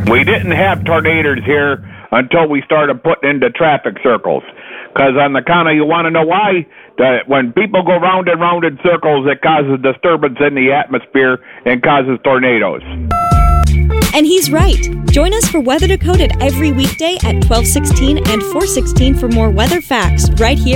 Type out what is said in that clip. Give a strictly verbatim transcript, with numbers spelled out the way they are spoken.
We didn't have tornadoes here until we started putting into traffic circles. Because on the count of, you want to know why? That when people go round and round in circles, it causes disturbance in the atmosphere and causes tornadoes. And he's right. Join us for Weather Decoded every weekday at twelve sixteen and four sixteen for more weather facts right here